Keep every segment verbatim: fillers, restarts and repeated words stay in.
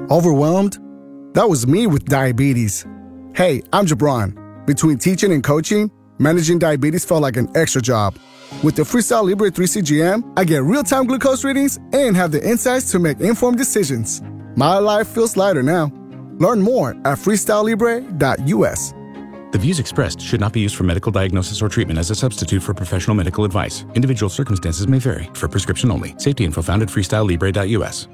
Overwhelmed? That was me with diabetes. Hey, I'm Jabron. Between teaching and coaching, managing diabetes felt like an extra job. With the Freestyle Libre three C G M, I get real-time glucose readings and have the insights to make informed decisions. My life feels lighter now. Learn more at freestyle libre dot U S. The views expressed should not be used for medical diagnosis or treatment as a substitute for professional medical advice. Individual circumstances may vary. For prescription only. Safety info found at freestyle libre dot U S.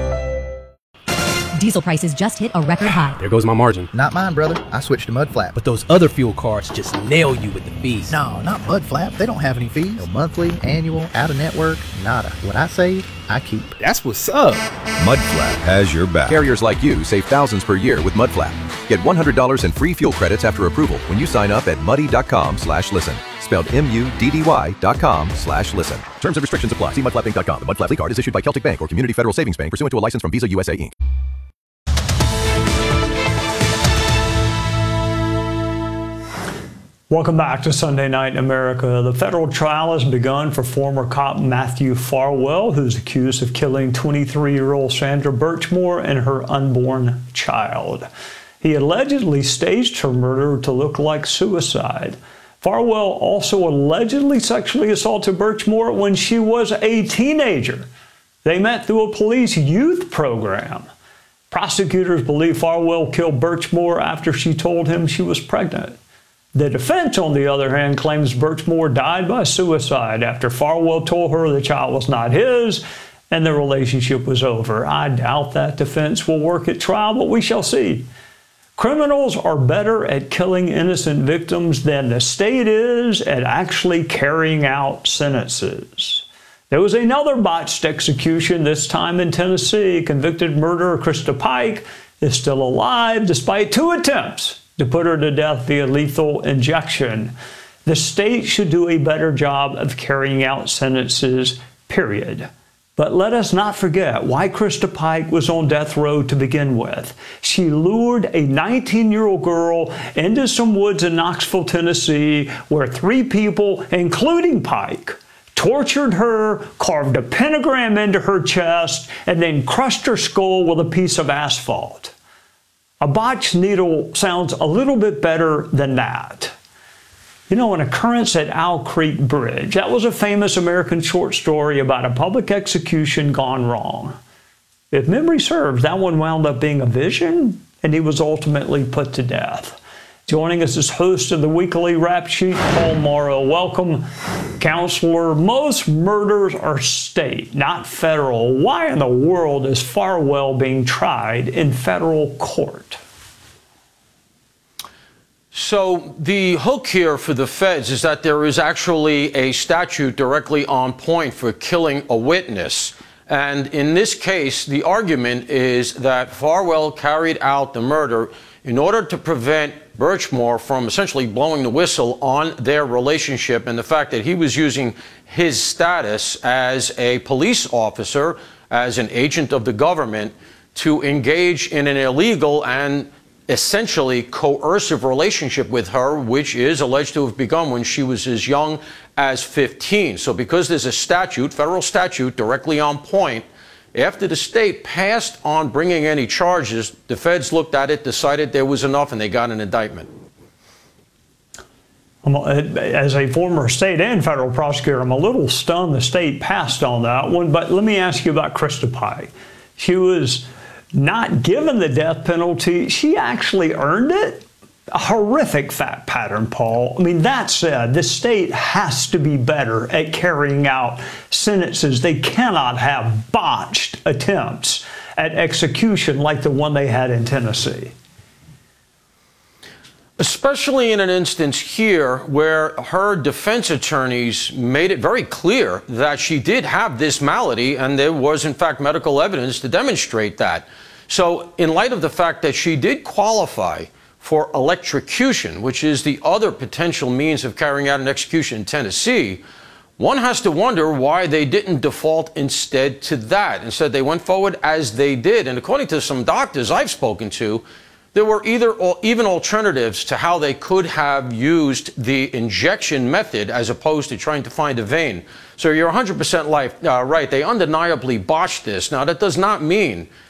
Diesel prices just hit a record high. There goes my margin. Not mine, brother. I switched to Mudflap. But those other fuel cards just nail you with the fees. No, not Mudflap. They don't have any fees. No monthly, annual, out-of-network, nada. What I save, I keep. That's what's up. Mudflap has your back. Carriers like you save thousands per year with Mudflap. Get one hundred dollars in free fuel credits after approval when you sign up at muddy.com slash listen. Spelled M U D D Y dot com slash listen. Terms and restrictions apply. See mudflap inc dot com. The Mudflap card is issued by Celtic Bank or Community Federal Savings Bank pursuant to a license from Visa U S A Incorporated. Welcome back to Sunday Night in America. The federal trial has begun for former cop Matthew Farwell, who's accused of killing twenty-three-year-old Sandra Birchmore and her unborn child. He allegedly staged her murder to look like suicide. Farwell also allegedly sexually assaulted Birchmore when she was a teenager. They met through a police youth program. Prosecutors believe Farwell killed Birchmore after she told him she was pregnant. The defense, on the other hand, claims Birchmore died by suicide after Farwell told her the child was not his and the relationship was over. I doubt that defense will work at trial, but we shall see. Criminals are better at killing innocent victims than the state is at actually carrying out sentences. There was another botched execution, this time in Tennessee. Convicted murderer Krista Pike is still alive despite two attempts to put her to death via lethal injection. The state should do a better job of carrying out sentences, period. But let us not forget why Krista Pike was on death row to begin with. She lured a nineteen-year-old girl into some woods in Knoxville, Tennessee, where three people, including Pike, tortured her, carved a pentagram into her chest, and then crushed her skull with a piece of asphalt. A botched needle sounds a little bit better than that. You know, an occurrence at Owl Creek Bridge. That was a famous American short story about a public execution gone wrong. If memory serves, that one wound up being a vision, and he was ultimately put to death. Joining us as host of the weekly Rap Sheet, Paul Morrow. Welcome, Counselor. Most murders are state, not federal. Why in the world is Farwell being tried in federal court? So the hook here for the feds is that there is actually a statute directly on point for killing a witness. And in this case, the argument is that Farwell carried out the murder in order to prevent Birchmore from essentially blowing the whistle on their relationship and the fact that he was using his status as a police officer, as an agent of the government, to engage in an illegal and essentially coercive relationship with her, which is alleged to have begun when she was as young as fifteen. So because there's a statute, federal statute, directly on point, after the state passed on bringing any charges, the feds looked at it, decided there was enough, and they got an indictment. As a former state and federal prosecutor, I'm a little stunned the state passed on that one. But let me ask you about Krista Pike. She was not given the death penalty. She actually earned it. A horrific fact pattern, Paul. I mean, that said, the state has to be better at carrying out sentences. They cannot have botched attempts at execution like the one they had in Tennessee. Especially in an instance here where her defense attorneys made it very clear that she did have this malady, and there was, in fact, medical evidence to demonstrate that. So in light of the fact that she did qualify for electrocution, which is the other potential means of carrying out an execution in Tennessee, one has to wonder why they didn't default instead to that. Instead, they went forward as they did. And according to some doctors I've spoken to, there were either even alternatives to how they could have used the injection method as opposed to trying to find a vein. So you're one hundred percent life, uh, right. They undeniably botched this. Now, that does not mean